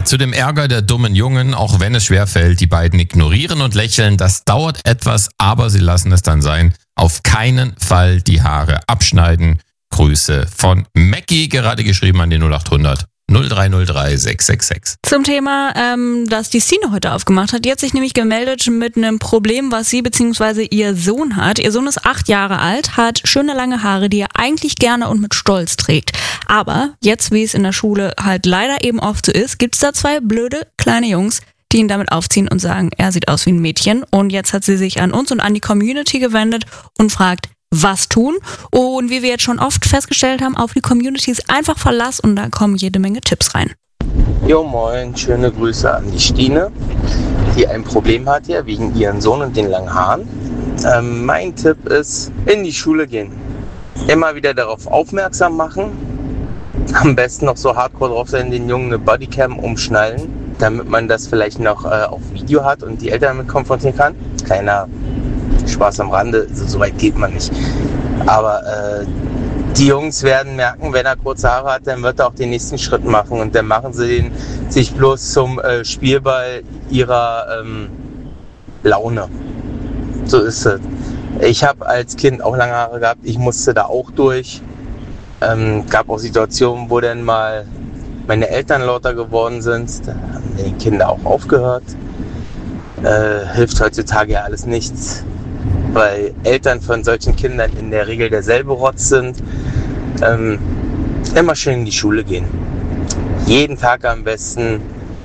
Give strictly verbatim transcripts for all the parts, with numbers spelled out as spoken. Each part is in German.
Zu dem Ärger der dummen Jungen, auch wenn es schwerfällt, die beiden ignorieren und lächeln. Das dauert etwas, aber sie lassen es dann sein. Auf keinen Fall die Haare abschneiden. Grüße von Mackie, gerade geschrieben an die null acht hundert null drei null drei sechs sechs sechs. Zum Thema, ähm, das die Stine heute aufgemacht hat. Die hat sich nämlich gemeldet mit einem Problem, was sie bzw. ihr Sohn hat. Ihr Sohn ist acht Jahre alt, hat schöne lange Haare, die er eigentlich gerne und mit Stolz trägt. Aber jetzt, wie es in der Schule halt leider eben oft so ist, gibt es da zwei blöde kleine Jungs, die ihn damit aufziehen und sagen, er sieht aus wie ein Mädchen. Und jetzt hat sie sich an uns und an die Community gewendet und fragt, was tun? Und wie wir jetzt schon oft festgestellt haben, auf die Community ist einfach Verlass und da kommen jede Menge Tipps rein. Jo moin, schöne Grüße an die Stine, die ein Problem hat hier wegen ihren Sohn und den langen Haaren. Ähm, mein Tipp ist, in die Schule gehen. Immer wieder darauf aufmerksam machen. Am besten noch so hardcore drauf sein, den Jungen eine Bodycam umschnallen, damit man das vielleicht noch äh, auf Video hat und die Eltern damit konfrontieren kann. Kleiner Spaß am Rande, so, so weit geht man nicht. Aber äh, die Jungs werden merken, wenn er kurze Haare hat, dann wird er auch den nächsten Schritt machen. Und dann machen sie den sich bloß zum äh, Spielball ihrer ähm, Laune. So ist es. Ich habe als Kind auch lange Haare gehabt, ich musste da auch durch. Ähm, gab auch Situationen, wo dann mal meine Eltern lauter geworden sind. Da haben die Kinder auch aufgehört. Äh, hilft heutzutage ja alles nichts, weil Eltern von solchen Kindern in der Regel derselbe Rotz sind. Ähm, immer schön in die Schule gehen. Jeden Tag am besten.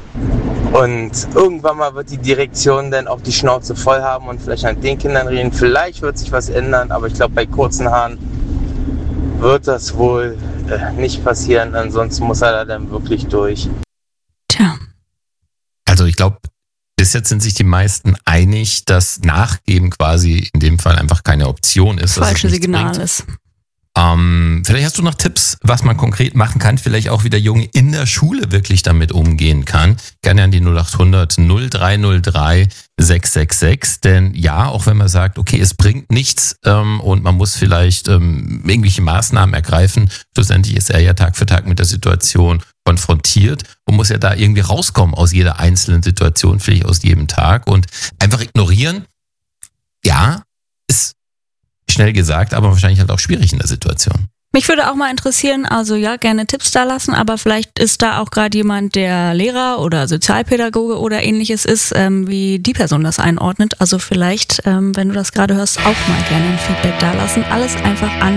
Und irgendwann mal wird die Direktion dann auch die Schnauze voll haben und vielleicht an den Kindern reden. Vielleicht wird sich was ändern, aber ich glaube, bei kurzen Haaren wird das wohl äh, nicht passieren. Ansonsten muss er da dann wirklich durch. Tja. Also ich glaube, bis jetzt sind sich die meisten einig, dass Nachgeben quasi in dem Fall einfach keine Option ist. Falsche Signal ist. Ähm, vielleicht hast du noch Tipps, was man konkret machen kann, vielleicht auch wie der Junge in der Schule wirklich damit umgehen kann. Gerne an die null acht hundert null drei null drei sechs sechs sechs. Denn ja, auch wenn man sagt, okay, es bringt nichts ähm, und man muss vielleicht ähm, irgendwelche Maßnahmen ergreifen, schlussendlich ist er ja Tag für Tag mit der Situation konfrontiert und muss ja da irgendwie rauskommen aus jeder einzelnen Situation, vielleicht aus jedem Tag, und einfach ignorieren, ja, ist schnell gesagt, aber wahrscheinlich halt auch schwierig in der Situation. Mich würde auch mal interessieren, also ja, gerne Tipps da lassen, aber vielleicht ist da auch gerade jemand, der Lehrer oder Sozialpädagoge oder ähnliches ist, ähm, wie die Person das einordnet. Also vielleicht, ähm, wenn du das gerade hörst, auch mal gerne ein Feedback da lassen. Alles einfach an